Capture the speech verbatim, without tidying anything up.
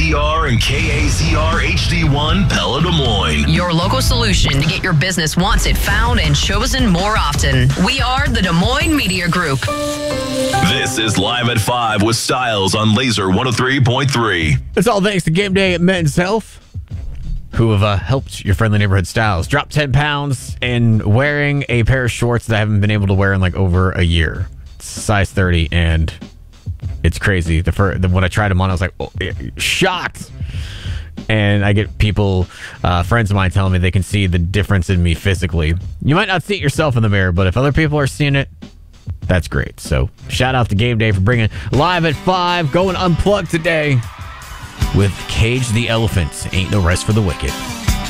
Z R and K A Z R H D one Pella Des Moines. Your local solution to get your business wanted, found, and chosen more often. We are the Des Moines Media Group. This is Live at five with Styles on Laser one oh three point three. It's all thanks to Game Day at Men's Health, who have uh, helped your friendly neighborhood Styles drop ten pounds and wearing a pair of shorts that I haven't been able to wear in like over a year. It's size thirty, and it's crazy. The, fir- the When I tried them on, I was like, oh, shocked. And I get people, uh, friends of mine telling me they can see the difference in me physically. You might not see it yourself in the mirror, but if other people are seeing it, that's great. So shout out to Game Day for bringing Live at five, going unplugged today with Cage the Elephant. Ain't no rest for the wicked.